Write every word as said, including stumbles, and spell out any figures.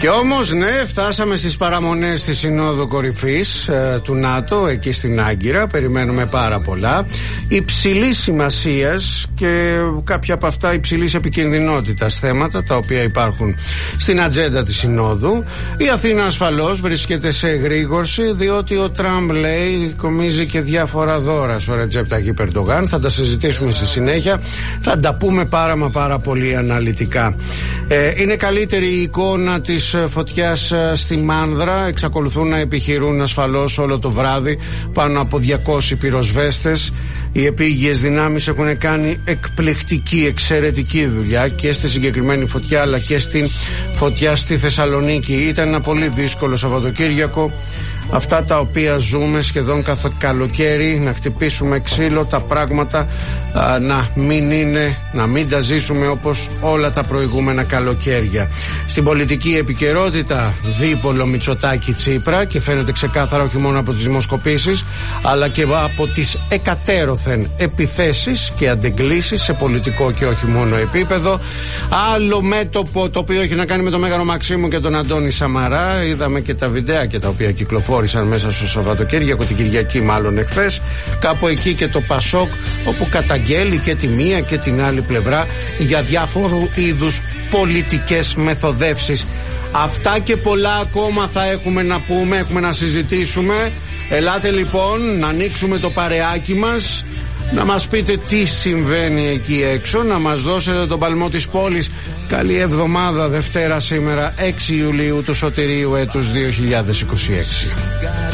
Και όμως, ναι, φτάσαμε στις παραμονές της Συνόδου Κορυφής ε, του ΝΑΤΟ, εκεί στην Άγκυρα. Περιμένουμε πάρα πολλά υψηλής σημασίας και κάποια από αυτά υψηλής επικινδυνότητας θέματα, τα οποία υπάρχουν στην ατζέντα της Συνόδου. Η Αθήνα ασφαλώς βρίσκεται σε εγρήγορση, διότι ο Τραμπ, λέει, κομίζει και διάφορα δώρα στο Ρετζέπ Ταγιπ Ερντογάν. Θα τα συζητήσουμε στη συνέχεια. Θα τα πούμε πάρα μα πάρα πολύ αναλυτικά. Ε, είναι καλύτερη η εικόνα της φωτιάς στη Μάνδρα. Εξακολουθούν να επιχειρούν ασφαλώς όλο το βράδυ πάνω από διακόσιοι πυροσβέστες. Οι επίγειες δυνάμεις έχουν κάνει εκπληκτική, εξαιρετική δουλειά και στη συγκεκριμένη φωτιά, αλλά και στην φωτιά στη Θεσσαλονίκη. Ήταν ένα πολύ δύσκολο Σαββατοκύριακο. Αυτά τα οποία ζούμε σχεδόν κάθε καλοκαίρι, να χτυπήσουμε ξύλο, τα πράγματα α, να μην είναι, να μην τα ζήσουμε όπως όλα τα προηγούμενα καλοκαίρια. Στην πολιτική επικαιρότητα, δίπολο Μητσοτάκη Τσίπρα, και φαίνεται ξεκάθαρα όχι μόνο από τις δημοσκοπήσεις αλλά και από τις εκατέρωθεν επιθέσεις και αντεγκλήσεις σε πολιτικό και όχι μόνο επίπεδο. Άλλο μέτωπο, το οποίο έχει να κάνει με τον Μέγαρο Μαξίμου και τον Αντώνη Σαμαρά. Είδαμε και τα βιντεάκια τα οποία κυκλοφόρησαν μέσα στο Σαββατοκύριακο, την Κυριακή μάλλον εχθές. Κάπου εκεί και το Πασόκ, όπου καταγγέλει και τη μία και την άλλη πλευρά για διάφορου είδους πολιτικές μεθοδεύσεις. Αυτά και πολλά ακόμα θα έχουμε να πούμε, έχουμε να συζητήσουμε. Ελάτε λοιπόν να ανοίξουμε το παρεάκι μας, να μας πείτε τι συμβαίνει εκεί έξω, να μας δώσετε τον παλμό της πόλης. Καλή εβδομάδα, Δευτέρα σήμερα, έξι Ιουλίου του Σωτηρίου έτους δύο χιλιάδες είκοσι έξι.